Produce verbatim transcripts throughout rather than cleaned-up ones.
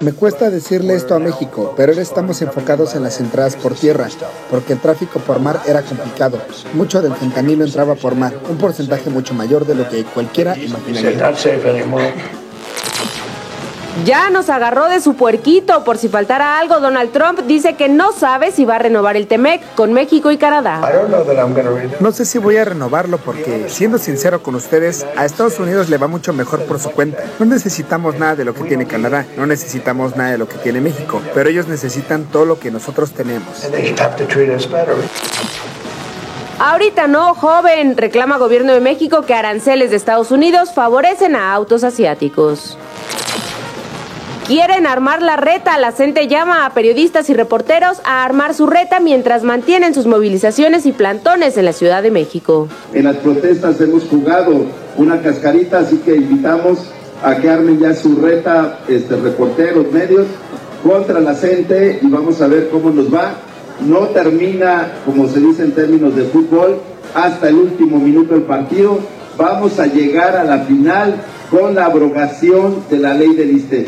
Me cuesta decirle esto a México, pero ahora estamos enfocados en las entradas por tierra, porque el tráfico por mar era complicado. Mucho del fentanilo entraba por mar, un porcentaje mucho mayor de lo que cualquiera imaginaría. Ya nos agarró de su puerquito. Por si faltara algo, Donald Trump dice que no sabe si va a renovar el TEMEC con México y Canadá. No sé si voy a renovarlo porque, siendo sincero con ustedes, a Estados Unidos le va mucho mejor por su cuenta. No necesitamos nada de lo que tiene Canadá, no necesitamos nada de lo que tiene México, pero ellos necesitan todo lo que nosotros tenemos. Ahorita no, joven, reclama gobierno de México que aranceles de Estados Unidos favorecen a autos asiáticos. Quieren armar la reta. La C E N T E llama a periodistas y reporteros a armar su reta mientras mantienen sus movilizaciones y plantones en la Ciudad de México. En las protestas hemos jugado una cascarita, así que invitamos a que armen ya su reta, este, reporteros, medios, contra la C E N T E y vamos a ver cómo nos va. No termina, como se dice en términos de fútbol, hasta el último minuto del partido. Vamos a llegar a la final con la abrogación de la ley del ISSSTE.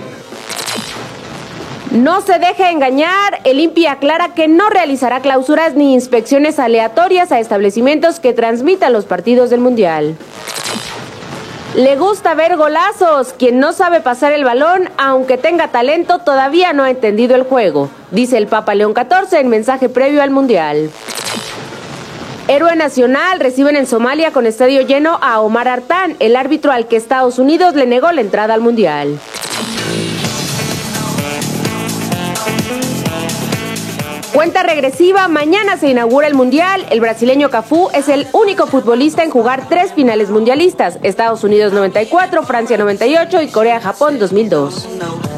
No se deje engañar, el I N P I aclara que no realizará clausuras ni inspecciones aleatorias a establecimientos que transmitan los partidos del Mundial. Le gusta ver golazos. Quien no sabe pasar el balón, aunque tenga talento, todavía no ha entendido el juego, dice el Papa León catorce en mensaje previo al Mundial. Héroe nacional, reciben en Somalia con estadio lleno a Omar Artán, el árbitro al que Estados Unidos le negó la entrada al Mundial. Cuenta regresiva, mañana se inaugura el Mundial. El brasileño Cafú es el único futbolista en jugar tres finales mundialistas: Estados Unidos noventa y cuatro, Francia noventa y ocho y Corea-Japón dos mil dos.